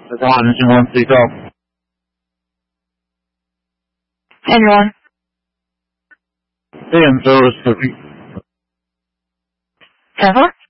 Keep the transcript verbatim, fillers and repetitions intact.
That's one engine one three twelve. Engine one. Hey, I'm service copy. ten four?